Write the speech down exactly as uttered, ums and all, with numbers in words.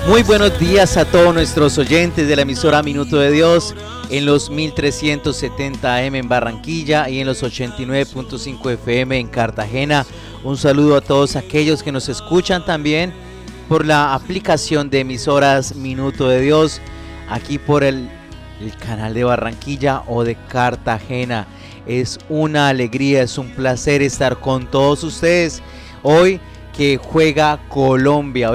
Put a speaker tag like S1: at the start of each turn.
S1: Muy buenos días a todos nuestros oyentes de la emisora Minuto de Dios en los mil trescientos setenta A M en Barranquilla y en los ochenta y nueve punto cinco F M en Cartagena. Un saludo a todos aquellos que nos escuchan también por la aplicación de emisoras Minuto de Dios, aquí por el, el canal de Barranquilla o de Cartagena. Es una alegría, es un placer estar con todos ustedes hoy que juega Colombia.